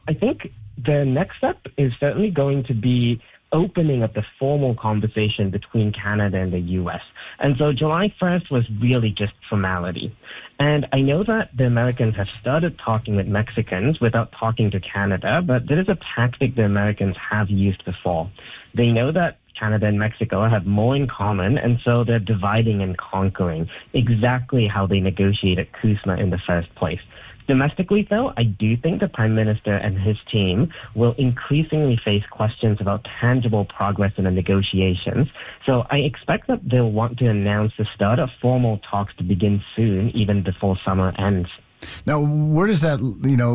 I think the next step is certainly going to be opening up the formal conversation between Canada and the U.S. And so July 1st was really just formality. And I know that the Americans have started talking with Mexicans without talking to Canada, but there is a tactic the Americans have used before. They know that Canada and Mexico have more in common, and so they're dividing and conquering, exactly how they negotiated CUSMA in the first place. Domestically, though, I do think the Prime Minister and his team will increasingly face questions about tangible progress in the negotiations. So I expect that they'll want to announce the start of formal talks to begin soon, even before summer ends. Now, where does that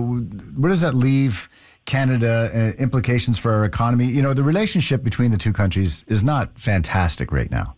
leave Canada, implications for our economy? You know, the relationship between the two countries is not fantastic right now.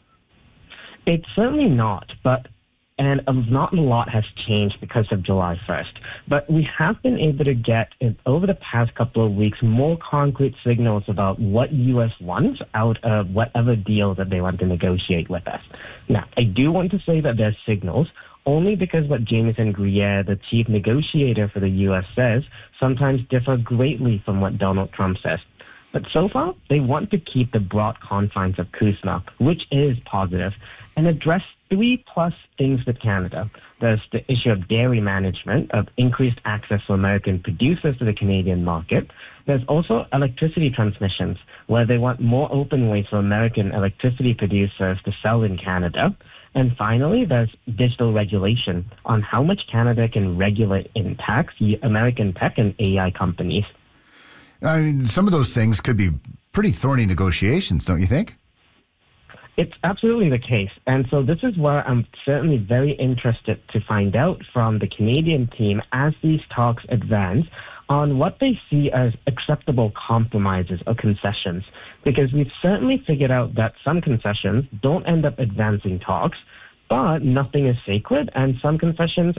It's certainly not, and not a lot has changed because of July 1st. But we have been able to get, over the past couple of weeks, more concrete signals about what U.S. wants out of whatever deal that they want to negotiate with us. Now, I do want to say that there's signals, only because what Jameson Greer, the chief negotiator for the U.S., says sometimes differ greatly from what Donald Trump says. But so far, they want to keep the broad confines of CUSMA, which is positive, and address 3+ things with Canada. There's the issue of dairy management, of increased access for American producers to the Canadian market. There's also electricity transmissions, where they want more open ways for American electricity producers to sell in Canada. And finally, there's digital regulation on how much Canada can regulate in tax American tech and AI companies. I mean, some of those things could be pretty thorny negotiations, don't you think? It's absolutely the case. And so this is where I'm certainly very interested to find out from the Canadian team as these talks advance on what they see as acceptable compromises or concessions. Because we've certainly figured out that some concessions don't end up advancing talks, but nothing is sacred, and some concessions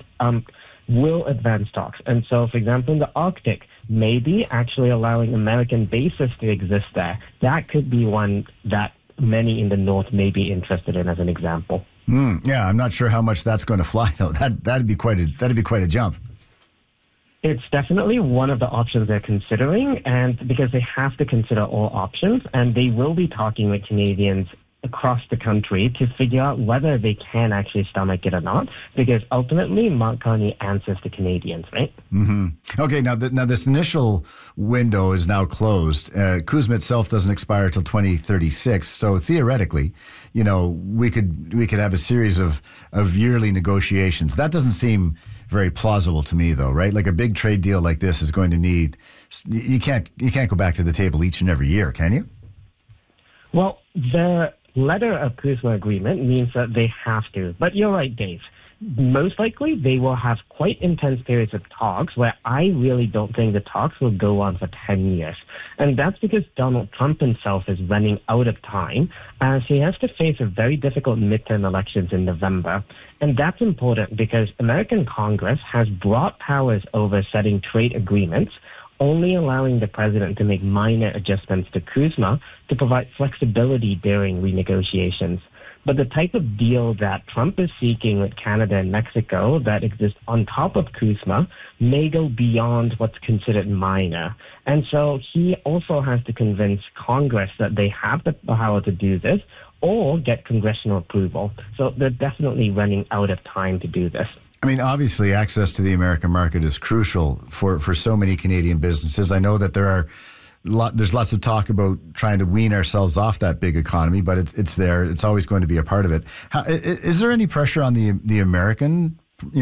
will advance talks. And so, for example, in the Arctic, maybe actually allowing American bases to exist there. That could be one that many in the North may be interested in, as an example. Yeah, I'm not sure how much that's going to fly, though. That'd be quite a jump. It's definitely one of the options they're considering, and because they have to consider all options, and they will be talking with Canadians across the country to figure out whether they can actually stomach it or not, because ultimately Mark Carney answers to Canadians, right? Mm-hmm. Okay, now this initial window is now closed. CUSMA itself doesn't expire till 2036, so theoretically, you know, we could have a series of yearly negotiations. That doesn't seem very plausible to me, though, right? Like a big trade deal like this is going to need, you can't go back to the table each and every year, can you? Well, the letter of CUSMA agreement means that they have to. But you're right, Dave. Most likely, they will have quite intense periods of talks where I really don't think the talks will go on for 10 years. And that's because Donald Trump himself is running out of time, as he has to face a very difficult midterm elections in November. And that's important because American Congress has broad powers over setting trade agreements, only allowing the president to make minor adjustments to CUSMA to provide flexibility during renegotiations. But the type of deal that Trump is seeking with Canada and Mexico that exists on top of CUSMA may go beyond what's considered minor. And so he also has to convince Congress that they have the power to do this or get congressional approval. So they're definitely running out of time to do this. I mean, obviously, access to the American market is crucial for so many Canadian businesses. I know that there's lots of talk about trying to wean ourselves off that big economy, but it's there. It's always going to be a part of it. Is there any pressure on the Americans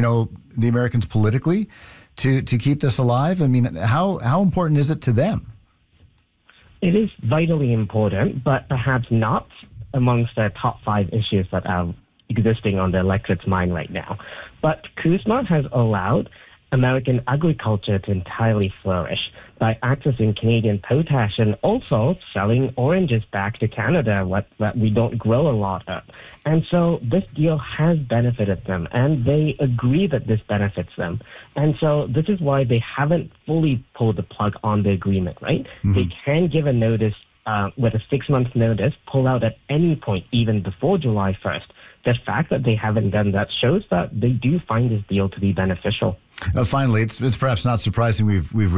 politically to keep this alive? I mean, how important is it to them? It is vitally important, but perhaps not amongst the top 5 issues that are existing on the electorate's mind right now. But CUSMA has allowed American agriculture to entirely flourish by accessing Canadian potash and also selling oranges back to Canada, what we don't grow a lot of. And so this deal has benefited them, and they agree that this benefits them. And so this is why they haven't fully pulled the plug on the agreement, right? Mm-hmm. They can give a notice with a 6-month notice, pull out at any point, even before July 1st. The fact that they haven't done that shows that they do find this deal to be beneficial. Finally, it's perhaps not surprising we've